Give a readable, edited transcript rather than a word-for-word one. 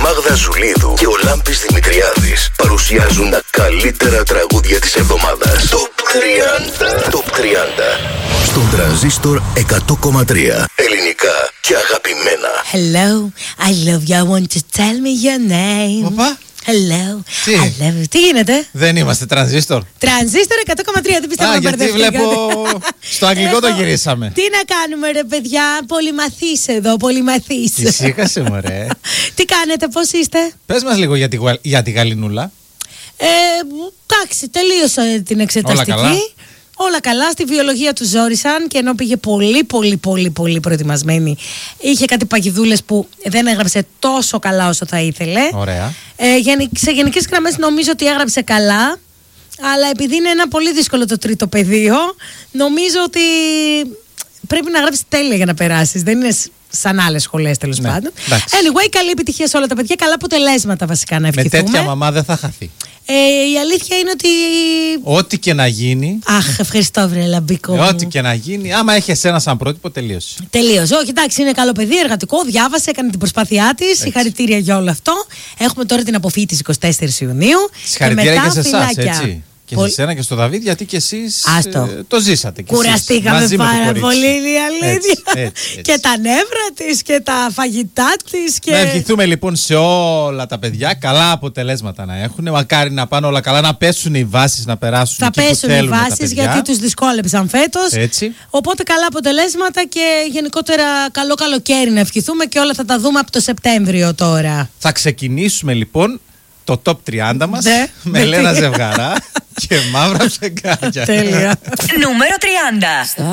Μάγδα Ζουλίδου και ο Λάμπης Δημητριάδης παρουσιάζουν τα καλύτερα τραγούδια της εβδομάδας. Top 30 στον Τρανζίστορ 100,3. Ελληνικά και αγαπημένα. Hello, I love you, I want to tell me your name. Οπα. Hello, Τι? I love you. Τι γίνεται? Δεν είμαστε Τρανζίστορ. Τρανζίστορ 100,3, δεν πιστεύω να Γιατί μπερδευτήκατε. βλέπω στο αγγλικό το γυρίσαμε. Τι να κάνουμε ρε παιδιά, πολυμαθείς εδώ, πολυμαθείς. Ησύχασε μωρέ. Τι κάνετε, πώς είστε? Πες μας λίγο για τη Γαλινούλα. Εντάξει, τελείωσα την εξεταστική. Όλα καλά. Όλα καλά, στη βιολογία του ζόρισαν και ενώ πήγε πολύ προετοιμασμένη, είχε κάτι παγιδούλες που δεν έγραψε τόσο καλά όσο θα ήθελε. Ωραία. Σε γενικές γραμμές νομίζω ότι έγραψε καλά, αλλά επειδή είναι ένα πολύ δύσκολο το τρίτο πεδίο, νομίζω ότι πρέπει να γράψεις τέλεια για να περάσεις. Δεν είναι σαν άλλες σχολές τέλος πάντων. Εντάξει. Anyway, καλή επιτυχία σε όλα τα παιδιά, καλά αποτελέσματα βασικά να Με ευχηθούμε. τέτοια μαμά δεν θα χαθεί. Η αλήθεια είναι ότι. Ό,τι και να γίνει. Αχ, ευχαριστώ, βρε λαμπικό. Ό,τι και να γίνει. Άμα έχει εσένα σαν πρότυπο, τελείωσε. Τελείωσε. Όχι, εντάξει, είναι καλό παιδί, εργατικό, διάβασε, έκανε την προσπάθειά τη. Συγχαρητήρια για όλο αυτό. Έχουμε τώρα την αποφύγη της 24 Ιουνίου. Συγχαρητήρια και σε εσάς, φυλάκια. έτσι. Και σε εσένα και στο Δαβίδ, γιατί και εσείς το ζήσατε. Κουραστήκαμε πάρα πολύ, είναι η αλήθεια. Έτσι. Και τα νεύρα της και τα φαγητά της. Και... Να ευχηθούμε λοιπόν σε όλα τα παιδιά καλά αποτελέσματα να έχουν. Μακάρι να πάνε όλα καλά, να πέσουν οι βάσεις, να περάσουν. Θα εκεί που πέσουν οι θέλουν βάσεις γιατί τους δυσκόλεψαν φέτος. Έτσι. Οπότε καλά αποτελέσματα και γενικότερα καλό καλοκαίρι να ευχηθούμε και όλα θα τα δούμε από το Σεπτέμβριο τώρα. Θα ξεκινήσουμε λοιπόν το top 30 μας με Λένα Ζευγαρά και Μαύρα Ψεγγάρια. Τέλεια. Νούμερο 30.